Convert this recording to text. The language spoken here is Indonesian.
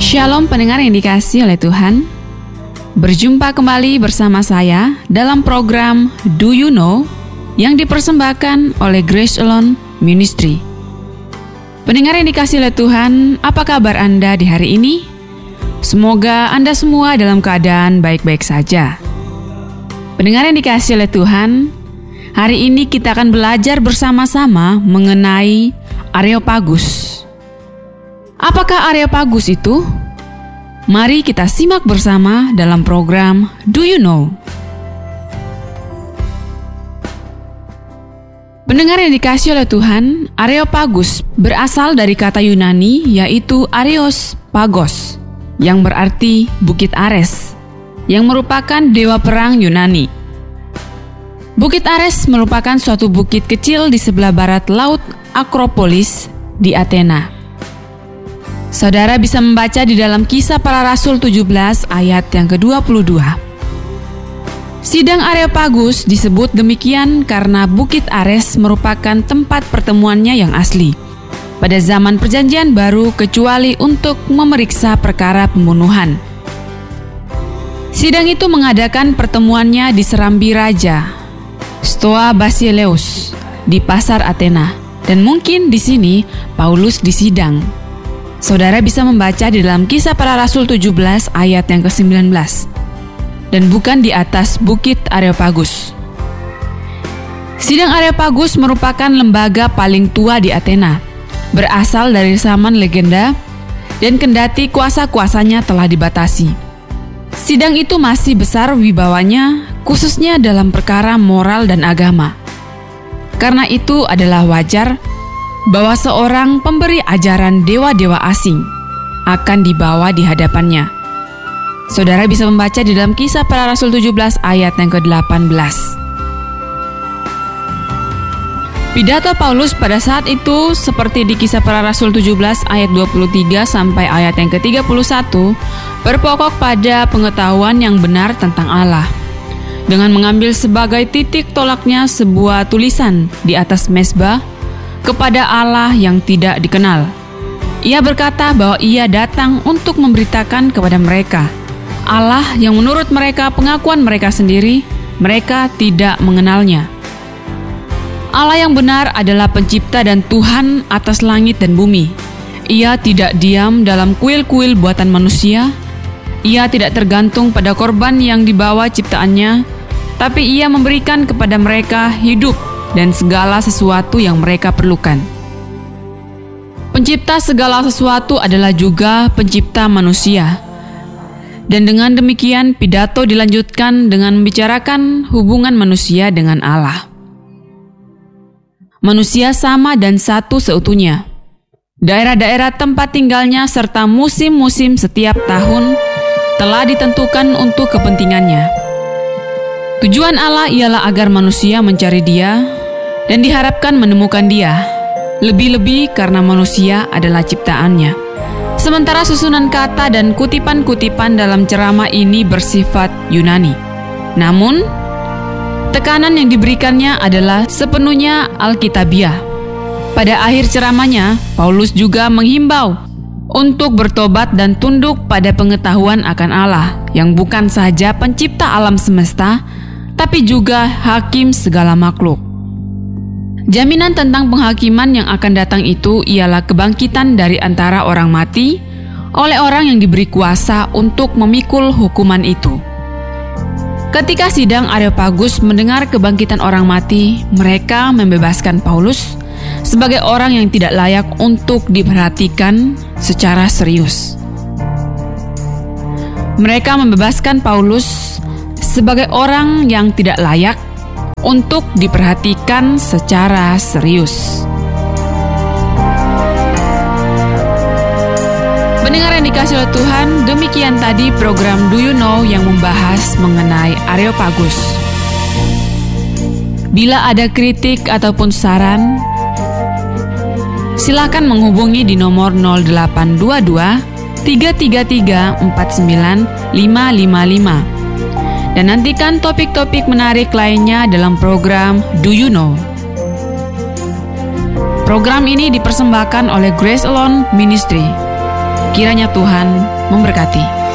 Shalom pendengar yang dikasihi oleh Tuhan. Berjumpa kembali bersama saya dalam program Do You Know yang dipersembahkan oleh Grace Alone Ministry. Pendengar yang dikasihi oleh Tuhan, apa kabar Anda di hari ini? Semoga Anda semua dalam keadaan baik-baik saja. Pendengar yang dikasihi oleh Tuhan, hari ini kita akan belajar bersama-sama mengenai Areopagus. Apakah Areopagus itu? Mari kita simak bersama dalam program Do You Know. Pendengar yang dikasihi oleh Tuhan, Areopagus berasal dari kata Yunani yaitu Areos Pagos, yang berarti Bukit Ares, yang merupakan dewa perang Yunani. Bukit Ares merupakan suatu bukit kecil di sebelah barat laut Akropolis di Athena. Saudara bisa membaca di dalam Kisah Para Rasul 17 ayat yang ke-22. Sidang Areopagus disebut demikian karena Bukit Ares merupakan tempat pertemuannya yang asli pada zaman Perjanjian Baru kecuali untuk memeriksa perkara pembunuhan. Sidang itu mengadakan pertemuannya di Serambi Raja, Stoa Basileus, di Pasar Athena, dan mungkin di sini Paulus disidang. Saudara bisa membaca di dalam Kisah Para Rasul 17 ayat yang ke-19, dan bukan di atas Bukit Areopagus. Sidang Areopagus merupakan lembaga paling tua di Athena, berasal dari zaman legenda, dan kendati kuasa-kuasanya telah dibatasi. Sidang itu masih besar wibawanya, khususnya dalam perkara moral dan agama. Karena itu adalah wajar bahwa seorang pemberi ajaran dewa-dewa asing akan dibawa di hadapannya. Saudara bisa membaca di dalam Kisah Para Rasul 17 ayat yang ke-18. Pidato Paulus pada saat itu seperti di Kisah Para Rasul 17 ayat 23 sampai ayat yang ke-31 berpokok pada pengetahuan yang benar tentang Allah. Dengan mengambil sebagai titik tolaknya sebuah tulisan di atas mezbah kepada Allah yang tidak dikenal. Ia berkata bahwa ia datang untuk memberitakan kepada mereka Allah yang menurut mereka pengakuan mereka sendiri, mereka tidak mengenalnya. Allah yang benar adalah pencipta dan Tuhan atas langit dan bumi. Ia tidak diam dalam kuil-kuil buatan manusia. Ia tidak tergantung pada korban yang dibawa ciptaannya, tapi ia memberikan kepada mereka hidup dan segala sesuatu yang mereka perlukan. Pencipta segala sesuatu adalah juga pencipta manusia. Dan dengan demikian pidato dilanjutkan dengan membicarakan hubungan manusia dengan Allah. Manusia sama dan satu seutuhnya. Daerah-daerah tempat tinggalnya serta musim-musim setiap tahun telah ditentukan untuk kepentingannya. Tujuan Allah ialah agar manusia mencari Dia dan diharapkan menemukan Dia, lebih-lebih karena manusia adalah ciptaannya. Sementara susunan kata dan kutipan-kutipan dalam ceramah ini bersifat Yunani. Namun, tekanan yang diberikannya adalah sepenuhnya Alkitabiah. Pada akhir ceramahnya, Paulus juga menghimbau untuk bertobat dan tunduk pada pengetahuan akan Allah yang bukan saja pencipta alam semesta, tapi juga hakim segala makhluk. Jaminan tentang penghakiman yang akan datang itu ialah kebangkitan dari antara orang mati oleh orang yang diberi kuasa untuk memikul hukuman itu. Ketika sidang Areopagus mendengar kebangkitan orang mati, mereka membebaskan Paulus sebagai orang yang tidak layak untuk diperhatikan secara serius. Mereka membebaskan Paulus sebagai orang yang tidak layak untuk diperhatikan secara serius. Pendengar yang dikasihi oleh Tuhan, demikian tadi program Do You Know yang membahas mengenai Areopagus. Bila ada kritik ataupun saran, silakan menghubungi di nomor 0822 333 49 555. Dan nantikan topik-topik menarik lainnya dalam program Do You Know. Program ini dipersembahkan oleh Grace Alone Ministry. Kiranya Tuhan memberkati.